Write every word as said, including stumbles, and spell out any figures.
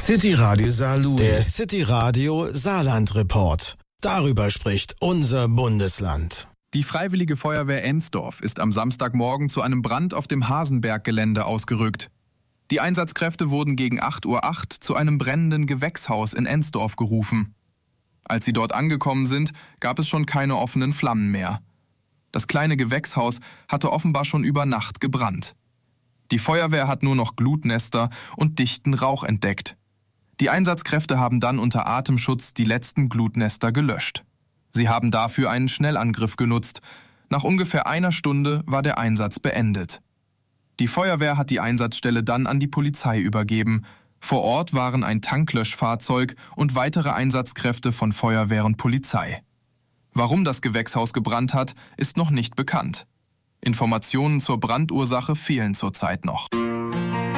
City Radio Saarlouis. Der City Radio Saarland Report. Darüber spricht unser Bundesland. Die Freiwillige Feuerwehr Ensdorf ist am Samstagmorgen zu einem Brand auf dem Hasenberg-Gelände ausgerückt. Die Einsatzkräfte wurden gegen acht Uhr acht zu einem brennenden Gewächshaus in Ensdorf gerufen. Als sie dort angekommen sind, gab es schon keine offenen Flammen mehr. Das kleine Gewächshaus hatte offenbar schon über Nacht gebrannt. Die Feuerwehr hat nur noch Glutnester und dichten Rauch entdeckt. Die Einsatzkräfte haben dann unter Atemschutz die letzten Glutnester gelöscht. Sie haben dafür einen Schnellangriff genutzt. Nach ungefähr einer Stunde war der Einsatz beendet. Die Feuerwehr hat die Einsatzstelle dann an die Polizei übergeben. Vor Ort waren ein Tanklöschfahrzeug und weitere Einsatzkräfte von Feuerwehr und Polizei. Warum das Gewächshaus gebrannt hat, ist noch nicht bekannt. Informationen zur Brandursache fehlen zurzeit noch.